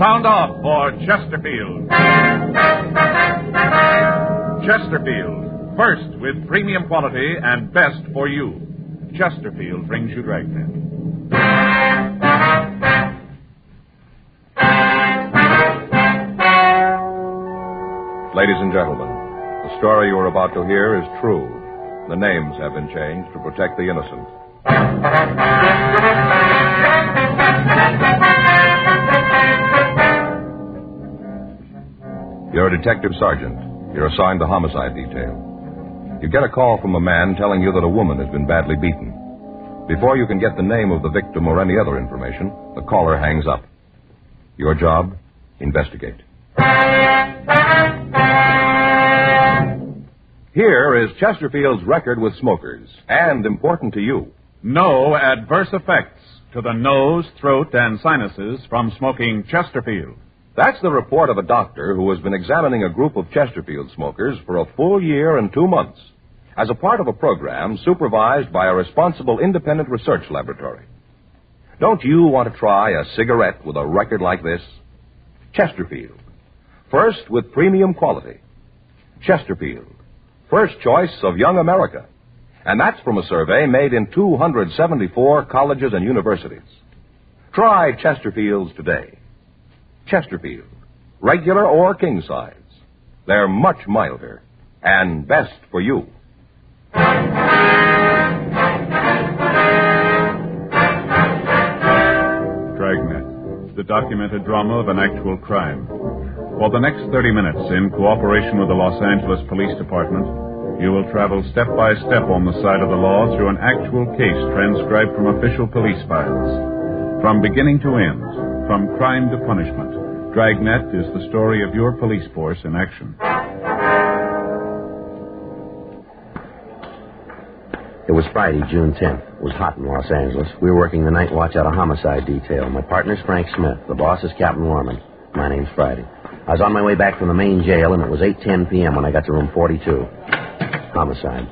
Sound off for Chesterfield. Chesterfield, first with premium quality and best for you. Chesterfield brings you Dragnet. Ladies and gentlemen, the story you are about to hear is true. The names have been changed to protect the innocent. You're a detective sergeant. You're assigned the homicide detail. You get a call from a man telling you that a woman has been badly beaten. Before you can get the name of the victim or any other information, the caller hangs up. Your job? Investigate. Here is Chesterfield's record with smokers, and important to you. No adverse effects to the nose, throat, and sinuses from smoking Chesterfield. That's the report of a doctor who has been examining a group of Chesterfield smokers for a full year and 2 months as a part of a program supervised by a responsible independent research laboratory. Don't you want to try a cigarette with a record like this? Chesterfield. First with premium quality. Chesterfield. First choice of young America. And that's from a survey made in 274 colleges and universities. Try Chesterfields today. Chesterfield, regular or king size. They're much milder and best for you. Dragnet, the documented drama of an actual crime. For the next 30 minutes, in cooperation with the Los Angeles Police Department, you will travel step by step on the side of the law through an actual case transcribed from official police files. From beginning to end, from crime to punishment, Dragnet is the story of your police force in action. It was Friday, June 10th. It was hot in Los Angeles. We were working the night watch out of homicide detail. My partner's Frank Smith. The boss is Captain Warman. My name's Friday. I was on my way back from the main jail, and it was 8:10 p.m. when I got to room 42. Homicide.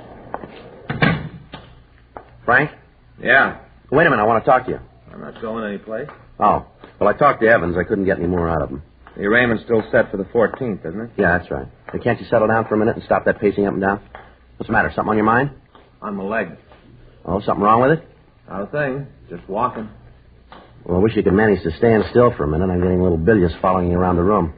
Frank? Yeah. Wait a minute, I want to talk to you. I'm not going anyplace. Oh. Well, I talked to Evans. I couldn't get any more out of him. The arraignment's still set for the 14th, isn't it? Yeah, that's right. Hey, can't you settle down for a minute and stop that pacing up and down? What's the matter? Something on your mind? On my leg. Oh, something wrong with it? Not a thing. Just walking. Well, I wish you could manage to stand still for a minute. I'm getting a little bilious following you around the room.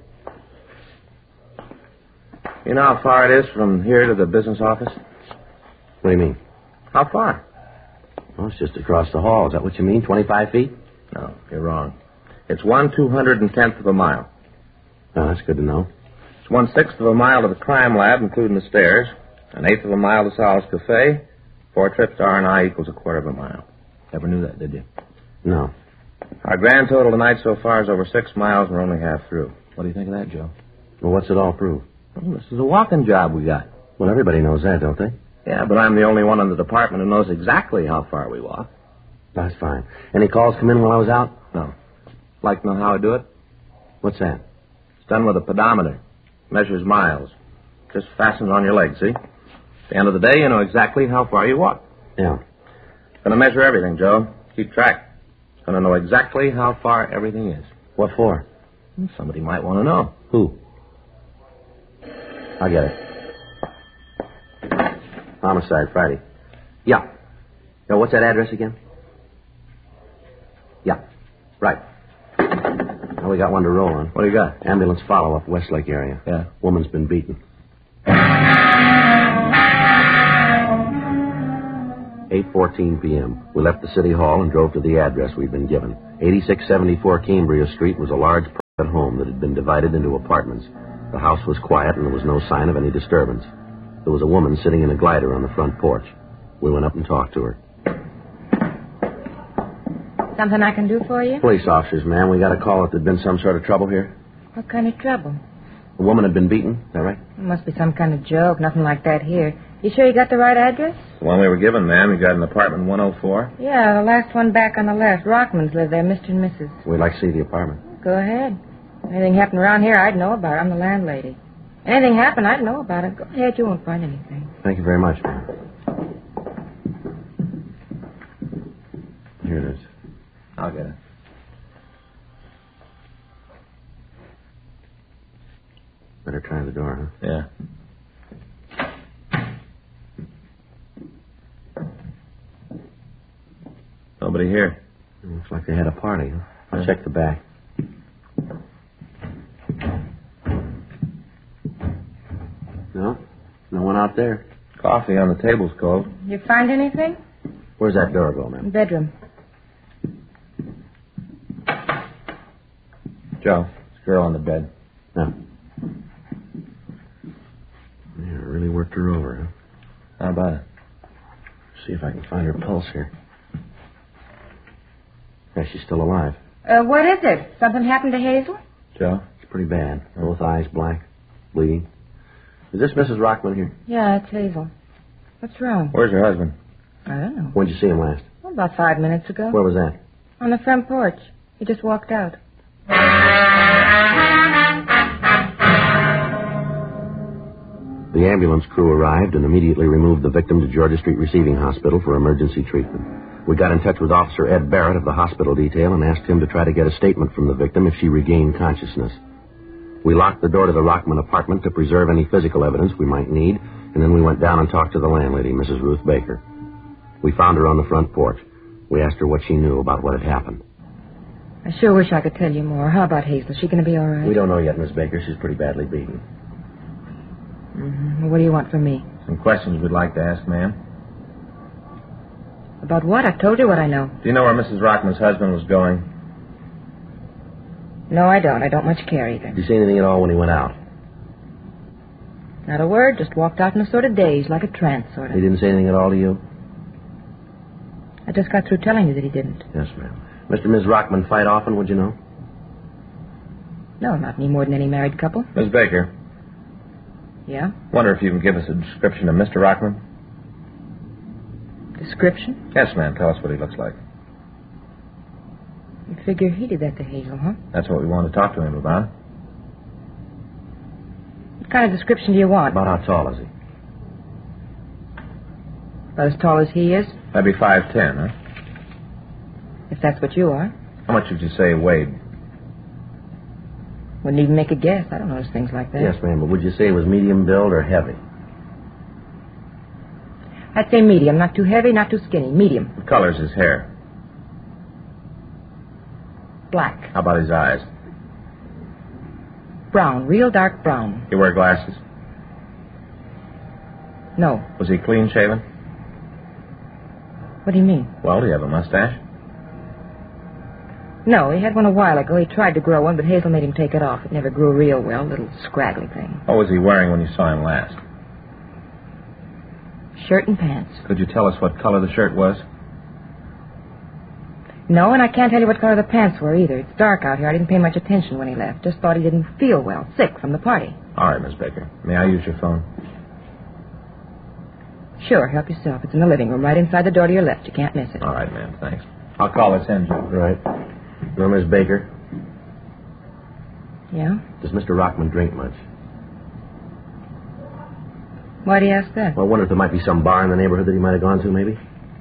You know how far it is from here to the business office? What do you mean? How far? Oh, it's just across the hall. Is that what you mean, 25 feet? No, you're wrong. It's 1/210th of a mile. Oh, that's good to know. It's 1/6 of a mile to the crime lab, including the stairs. 1/8 of a mile to Sal's Cafe. 4 trips to R&I equals 1/4 of a mile. Never knew that, did you? No. Our grand total tonight so far is over 6 miles, and we're only half through. What do you think of that, Joe? Well, what's it all prove? Well, this is a walking job we got. Well, everybody knows that, don't they? Yeah, but I'm the only one in the department who knows exactly how far we walk. That's fine. Any calls come in while I was out? No. Like to know how I do it? What's that? It's done with a pedometer. Measures miles. Just fastens on your leg, see? At the end of the day, you know exactly how far you walk. Yeah. Gonna measure everything, Joe. Keep track. Gonna know exactly how far everything is. What for? Somebody might want to know. Who? I'll get it. Homicide, Friday. Yeah. Now, what's that address again? Yeah. Right. Well, we got one to roll on. What do you got? Ambulance follow-up, Westlake area. Yeah. Woman's been beaten. 8:14 p.m. We left the city hall and drove to the address we'd been given. 8674 Cambria Street was a large private home that had been divided into apartments. The house was quiet and there was no sign of any disturbance. There was a woman sitting in a glider on the front porch. We went up and talked to her. Something I can do for you? Police officers, ma'am. We got a call that there'd been some sort of trouble here. What kind of trouble? A woman had been beaten. Is that right? It must be some kind of joke. Nothing like that here. You sure you got the right address? The one we were given, ma'am. You got an apartment 104? Yeah, the last one back on the left. Rockmans live there, Mr. and Mrs. We'd like to see the apartment. Go ahead. Anything happened around here, I'd know about it. I'm the landlady. Anything happened, I'd know about it. Go ahead, you won't find anything. Thank you very much, ma'am. Here it is. I'll get it. Better try the door, huh? Yeah. Nobody here. Looks like they had a party, huh? I'll check the back. No? No one out there. Coffee on the table's cold. You find anything? Where's that door go, ma'am? Bedroom. Joe, this girl on the bed. No. Yeah, really worked her over, huh? How about it? See if I can find her pulse here. Yeah, she's still alive. What is it? Something happened to Hazel? Joe? It's pretty bad. Both eyes black, bleeding. Is this Mrs. Rockman here? Yeah, it's Hazel. What's wrong? Where's her husband? I don't know. When'd you see him last? Well, about 5 minutes ago. Where was that? On the front porch. He just walked out. The ambulance crew arrived and immediately removed the victim to Georgia Street Receiving Hospital for emergency treatment. We got in touch with Officer Ed Barrett of the hospital detail and asked him to try to get a statement from the victim if she regained consciousness. We locked the door to the Rockman apartment to preserve any physical evidence we might need, and then we went down and talked to the landlady, Mrs. Ruth Baker. We found her on the front porch. We asked her what she knew about what had happened. I sure wish I could tell you more. How about Hazel? Is she going to be all right? We don't know yet, Miss Baker. She's pretty badly beaten. Mm-hmm. What do you want from me? Some questions we'd like to ask, ma'am. About what? I've told you what I know. Do you know where Mrs. Rockman's husband was going? No, I don't. I don't much care either. Did you say anything at all when he went out? Not a word. Just walked out in a sort of daze, like a trance, sort of. He didn't say anything at all to you? I just got through telling you that he didn't. Yes, ma'am. Mr. and Ms. Rockman fight often, would you know? No, not any more than any married couple. Miss Baker, Yeah? wonder if you can give us a description of Mr. Rockman? Description? Yes, ma'am. Tell us what he looks like. You figure he did that to Hazel, huh? That's what we want to talk to him about. What kind of description do you want? About how tall is he? About as tall as he is, That'd be 5'10", huh? if that's what you are. How much would you say he weighed? Wouldn't even make a guess. I don't notice things like that. Yes, ma'am, but would you say he was medium build or heavy? I'd say medium. Not too heavy, not too skinny. Medium. What color's his hair? Black. How about his eyes? Brown. Real dark brown. He wear glasses? No. Was he clean shaven? What do you mean? Well, do you have a mustache? No, he had one a while ago. He tried to grow one, but Hazel made him take it off. It never grew real well. Little scraggly thing. What was he wearing when you saw him last? Shirt and pants. Could you tell us what color the shirt was? No, and I can't tell you what color the pants were either. It's dark out here. I didn't pay much attention when he left. Just thought he didn't feel well. Sick from the party. All right, Miss Baker. May I use your phone? Sure, help yourself. It's in the living room, right inside the door to your left. You can't miss it. All right, ma'am. Thanks. I'll call this in, Joe. Right. No, Miss Baker, Yeah? does Mr. Rockman drink much? Why do you ask that? Well, I wonder if there might be some bar in the neighborhood that he might have gone to, maybe?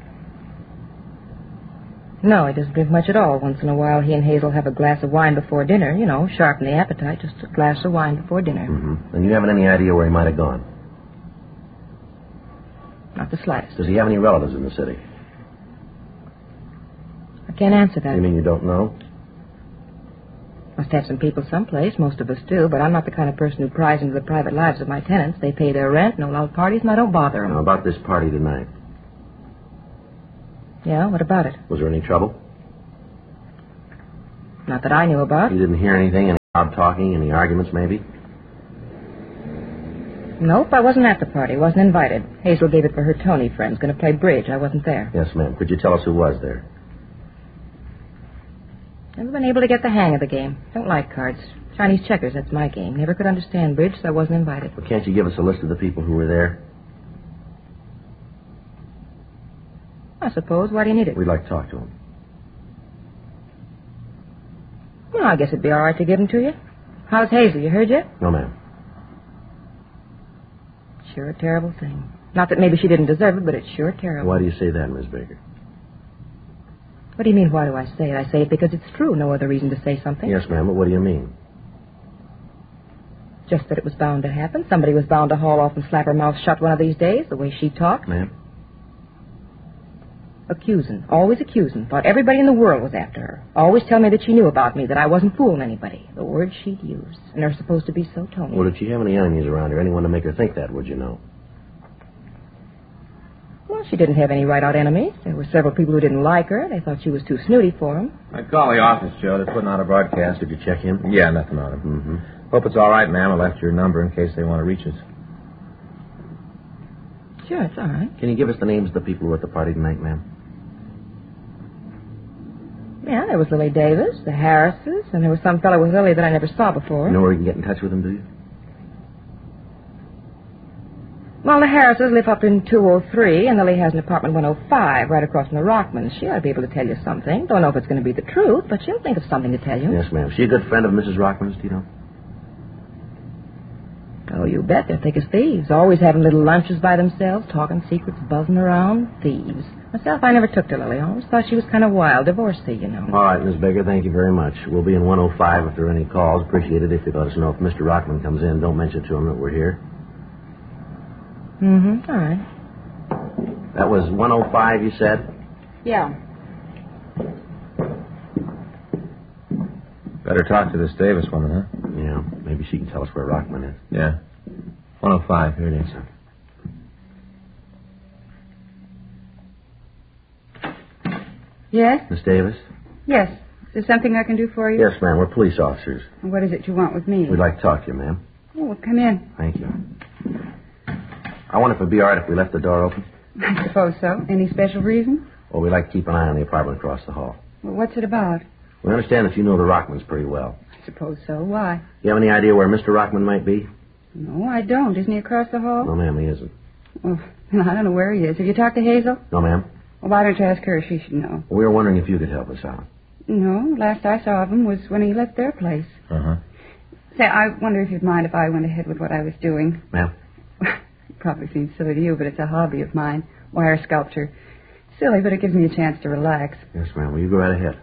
No, he doesn't drink much at all. Once in a while, he and Hazel have a glass of wine before dinner. You know, sharpen the appetite. Just a glass of wine before dinner. Mm-hmm. And you haven't any idea where he might have gone? Not the slightest. Does he have any relatives in the city? I can't answer that. You mean you don't know? Must have some people someplace. Most of us do. But I'm not the kind of person who pries into the private lives of my tenants. They pay their rent, no loud parties, and I don't bother them. Now, about this party tonight. Yeah, what about it? Was there any trouble? Not that I knew about. You didn't hear anything? Any loud talking? Any arguments, maybe? Nope, I wasn't at the party. Wasn't invited. Hazel gave it for her Tony friends. Going to play bridge. I wasn't there. Yes, ma'am. Could you tell us who was there? Never been able to get the hang of the game. Don't like cards. Chinese checkers, that's my game. Never could understand bridge, so I wasn't invited. Well, can't you give us a list of the people who were there? I suppose. Why do you need it? We'd like to talk to them. Well, I guess it'd be all right to give them to you. How's Hazel? You heard yet? No, ma'am. Sure a terrible thing. Not that maybe she didn't deserve it, but it's sure terrible. Why do you say that, Miss Baker? What do you mean, why do I say it? I say it because it's true. No other reason to say something. Yes, ma'am, but what do you mean? Just that it was bound to happen. Somebody was bound to haul off and slap her mouth shut one of these days, the way she talked. Ma'am? Accusing. Always accusing. Thought everybody in the world was after her. Always tell me that she knew about me, that I wasn't fooling anybody. The words she'd use. And they're supposed to be so tony. Well, did she have any enemies around her? Anyone to make her think that, would you know? Well, she didn't have any right-out enemies. There were several people who didn't like her. They thought she was too snooty for them. I'd call the office, Joe. They're putting out a broadcast. Did you check him? Yeah, nothing on him. Mm-hmm. Hope it's all right, ma'am. I left your number in case they want to reach us. Sure, it's all right. Can you give us the names of the people who were at the party tonight, ma'am? Yeah, there was Lily Davis, the Harrises, and there was some fellow with Lily that I never saw before. You know where you can get in touch with them, do you? Well, the Harrises live up in 203, and Lily has an apartment 105 right across from the Rockmans. She ought to be able to tell you something. Don't know if it's going to be the truth, but she'll think of something to tell you. Yes, ma'am. Is she a good friend of Mrs. Rockman's, do you know? Oh, you bet. They're thick as thieves. Always having little lunches by themselves, talking secrets, buzzing around. Thieves. Myself, I never took to Lily. I always thought she was kind of wild. Divorcee, you know. All right, Miss Baker, thank you very much. We'll be in 105 if there are any calls. Appreciate it if you'd let us know if Mr. Rockman comes in. Don't mention to him that we're here. Mm-hmm. All right. That was 105, you said? Yeah. Better talk to this Davis woman, huh? Yeah, maybe she can tell us where Rockman is. Yeah. 105. Here it is. Yes? Miss Davis? Yes. Is there something I can do for you? Yes, ma'am. We're police officers. What is it you want with me? We'd like to talk to you, ma'am. Oh, well, come in. Thank you. I wonder if it'd be all right if we left the door open. I suppose so. Any special reason? Well, we'd like to keep an eye on the apartment across the hall. Well, what's it about? We understand that you know the Rockmans pretty well. I suppose so. Why? You have any idea where Mr. Rockman might be? No, I don't. Isn't he across the hall? No, ma'am, he isn't. Well, I don't know where he is. Have you talked to Hazel? No, ma'am. Well, why don't you ask her? She should know. We were wondering if you could help us out. No, last I saw of him was when he left their place. Uh-huh. Say, I wonder if you'd mind if I went ahead with what I was doing. Ma'am? It probably seems silly to you, but it's a hobby of mine. Wire sculpture. Silly, but it gives me a chance to relax. Yes, ma'am. Well, you go right ahead.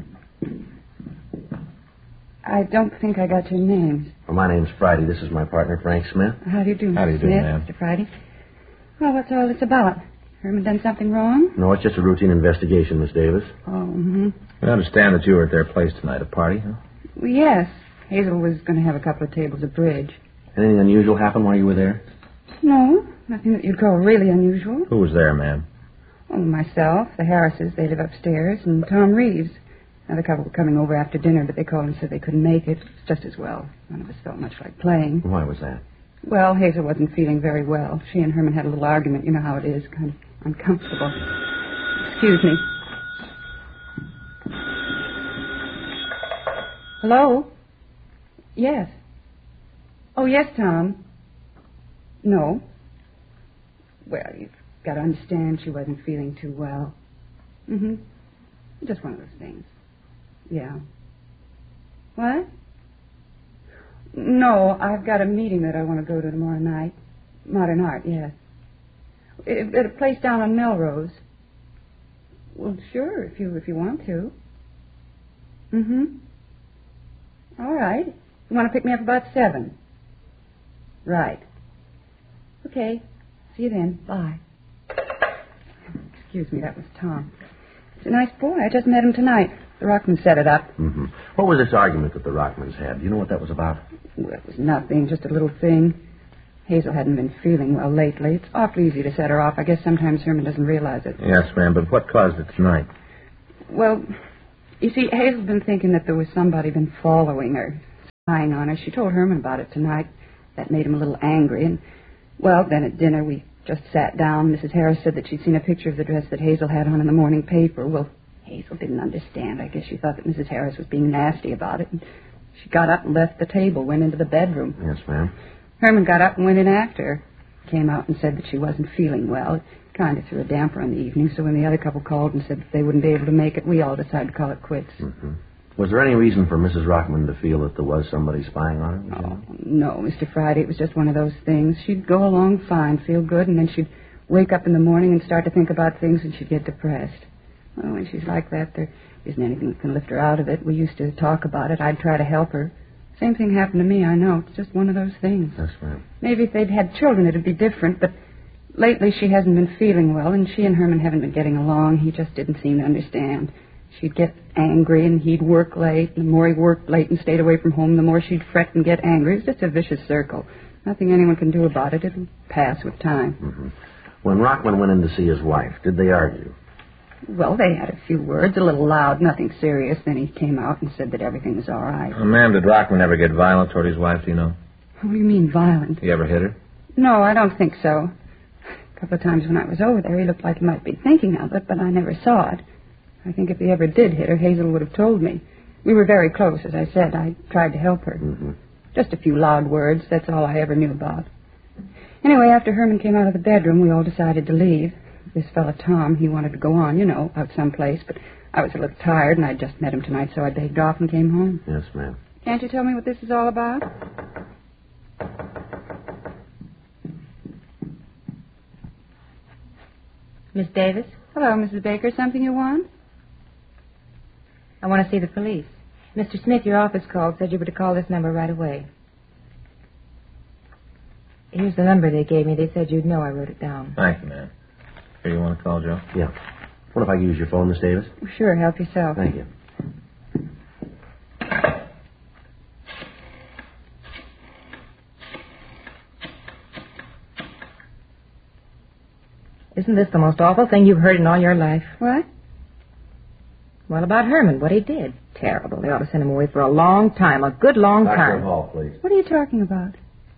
I don't think I got your names. Well, my name's Friday. This is my partner, Frank Smith. How do you do, How do you Mr. do, Smith, ma'am? Mr. Friday? Well, what's all this about? Herman done something wrong? No, it's just a routine investigation, Miss Davis. Oh, mm-hmm. We understand that you were at their place tonight, a party, huh? Well, yes. Hazel was going to have a couple of tables of bridge. Anything unusual happen while you were there? No, nothing that you'd call really unusual. Who was there, ma'am? Oh, myself, the Harrises, they live upstairs, and Tom Reeves. Another couple were coming over after dinner, but they called and said they couldn't make it. It's just as well. None of us felt much like playing. Why was that? Well, Hazel wasn't feeling very well. She and Herman had a little argument. You know how it is, kind of uncomfortable. Excuse me. Hello? Yes. Oh, yes, Tom. No. Well, you've got to understand she wasn't feeling too well. Mm-hmm. Just one of those things. Yeah. What? No, I've got a meeting that I want to go to tomorrow night. Modern art, yes. At a place down on Melrose. Well, sure, if you want to. Mm-hmm. All right. You want to pick me up about 7? Right. Okay. See you then. Bye. Excuse me, that was Tom. He's a nice boy. I just met him tonight. The Rockmans set it up. Mm-hmm. What was this argument that the Rockmans had? Do you know what that was about? Well, it was nothing, just a little thing. Hazel hadn't been feeling well lately. It's awfully easy to set her off. I guess sometimes Herman doesn't realize it. Yes, ma'am, but what caused it tonight? Well, you see, Hazel's been thinking that there was somebody been following her, spying on her. She told Herman about it tonight. That made him a little angry. And, well, then at dinner we just sat down. Mrs. Harris said that she'd seen a picture of the dress that Hazel had on in the morning paper. Well, Hazel didn't understand. I guess she thought that Mrs. Harris was being nasty about it. And she got up and left the table, went into the bedroom. Yes, ma'am. Herman got up and went in after her. Came out and said that she wasn't feeling well. It kind of threw a damper on the evening, so when the other couple called and said that they wouldn't be able to make it, we all decided to call it quits. Mm-hmm. Was there any reason for Mrs. Rockman to feel that there was somebody spying on her? Would you know? No, Mr. Friday, it was just one of those things. She'd go along fine, feel good, and then she'd wake up in the morning and start to think about things, and she'd get depressed. Well, when she's like that, there isn't anything that can lift her out of it. We used to talk about it. I'd try to help her. Same thing happened to me, I know. It's just one of those things. That's right. Maybe if they'd had children, it'd be different, but lately she hasn't been feeling well, and she and Herman haven't been getting along. He just didn't seem to understand. She'd get angry, and he'd work late. And the more he worked late and stayed away from home, the more she'd fret and get angry. It's just a vicious circle. Nothing anyone can do about it. It'll pass with time. Mm-hmm. When Rockman went in to see his wife, did they argue? Well, they had a few words, a little loud, nothing serious. Then he came out and said that everything was all right. Ma'am, did Rockman ever get violent toward his wife, do you know? What do you mean, violent? He ever hit her? No, I don't think so. A couple of times when I was over there, he looked like he might be thinking of it, but I never saw it. I think if he ever did hit her, Hazel would have told me. We were very close, as I said. I tried to help her. Mm-hmm. Just a few loud words, that's all I ever knew about. Anyway, after Herman came out of the bedroom, we all decided to leave. This fella, Tom, he wanted to go on, out someplace, but I was a little tired, and I'd just met him tonight, so I begged off and came home. Yes, ma'am. Can't you tell me what this is all about? Miss Davis? Hello, Mrs. Baker. Something you want? I want to see the police. Mr. Smith, your office called, said you were to call this number right away. Here's the number they gave me. They said you'd know. I wrote it down. Thank you, ma'am. Here, you want to call, Joe? Yeah. What if I use your phone, Miss Davis? Sure, help yourself. Thank you. Isn't this the most awful thing you've heard in all your life? What? Well, about Herman, what he did. Terrible. They ought to send him away for a long time, a good long Dr. time. Hall, please. What are you talking about?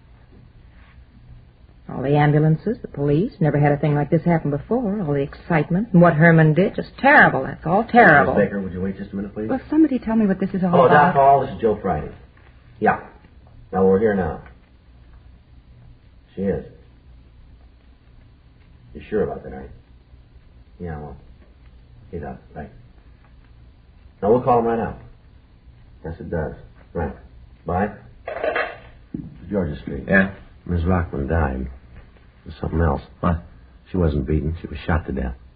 All the ambulances, the police, never had a thing like this happen before. All the excitement and what Herman did, just terrible. That's all terrible. Miss Baker, would you wait just a minute, please? Well, somebody tell me what this is all Hello, about. Doc Hall. This is Joe Friday. Yeah. Now, we're here now. She is. You're sure about that, right? Yeah, well. Okay, Doc. Right. Now, we'll call him right now. Yes, it does. Right. Bye. Georgia Street. Yeah? Miss Rockman died. It was something else. What? She wasn't beaten. She was shot to death.